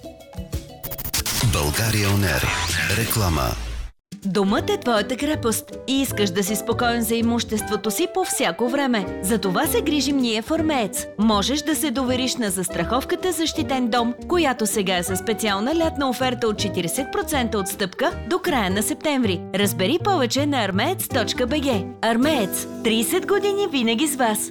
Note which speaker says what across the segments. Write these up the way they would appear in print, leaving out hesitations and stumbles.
Speaker 1: България On Air. Реклама.
Speaker 2: Домът е твоята крепост и искаш да си спокоен за имуществото си по всяко време. За това се грижим ние в Армеец. Можеш да се довериш на застраховката Защитен дом, която сега е със специална лятна оферта от 40% отстъпка до края на септември. Разбери повече на armeец.bg. Армеец. 30 години винаги с вас.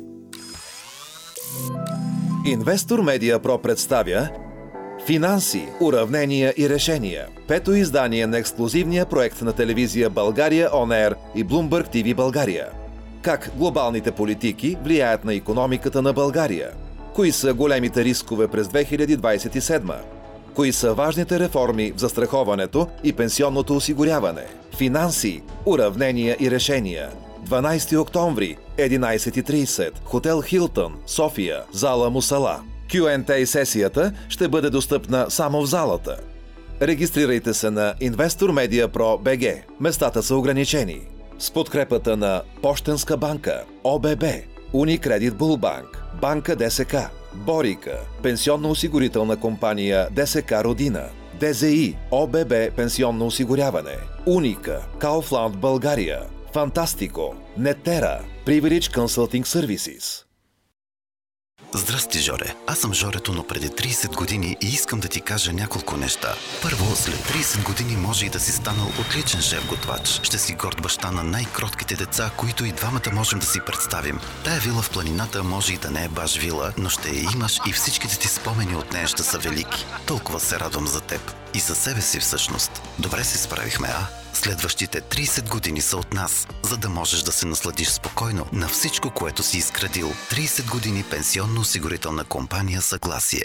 Speaker 3: Инвестор Медиа Про представя Финанси, уравнения и решения. Пето издание на ексклузивния проект на телевизия България On Air и Bloomberg TV България. Как глобалните политики влияят на икономиката на България? Кои са големите рискове през 2027? Кои са важните реформи в застраховането и пенсионното осигуряване? Финанси, уравнения и решения. 12 октомври, 11:30, хотел Хилтън, София, зала Мусала. Q&A сесията ще бъде достъпна само в залата. Регистрирайте се на Инвестор Медиа Про BG. Местата са ограничени. С подкрепата на Пощенска банка, ОББ, Уникредит Булбанк, Банка ДСК, Борика, Пенсионно-осигурителна компания ДСК Родина, ДЗИ, ОББ Пенсионно осигуряване, Уника, Kaufland България, Фантастико, Нетера, Privilege Consulting Services.
Speaker 1: Здрасти, Жоре. Аз съм Жорето, но преди 30 години и искам да ти кажа няколко неща. Първо, след 30 години може и да си станал отличен шеф-готвач. Ще си горд баща на най-кротките деца, които и двамата можем да си представим. Тая вила в планината може и да не е баш вила, но ще я имаш и всичките ти спомени от нея ще са велики. Толкова се радвам за теб. И за себе си всъщност. Добре се справихме, а? Следващите 30 години са от нас, за да можеш да се насладиш спокойно на всичко, което си изградил. 30 години пенсионно-осигурителна компания Съгласие.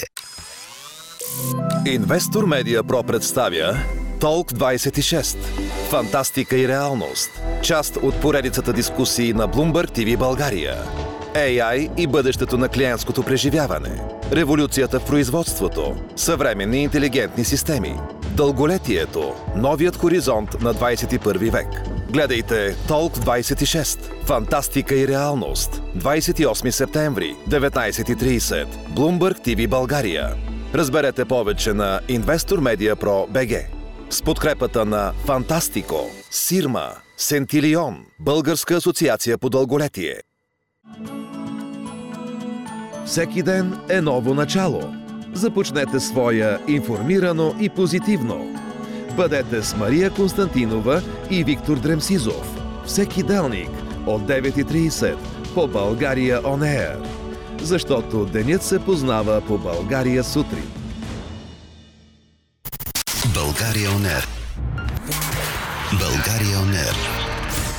Speaker 3: Инвестор Медиа Про представя Толк 26. Фантастика и реалност. Част от поредицата дискусии на Bloomberg TV България. AI и бъдещето на клиентското преживяване. Революцията в производството. Съвременни интелигентни системи. Дълголетието. Новият хоризонт на 21 век. Гледайте Толк 26. Фантастика и реалност. 28 септември, 19:30. Bloomberg TV България. Разберете повече на Инвестор Медиа Про BG. С подкрепата на Фантастико, Сирма, Сентилион, Българска асоциация по дълголетие. Всеки ден е ново начало. Започнете своя информирано и позитивно. Бъдете с Мария Константинова и Виктор Дремсизов. Всеки делник от 9:30 по България On Air. Защото денят се познава по България сутрин.
Speaker 1: България On Air. България On Air.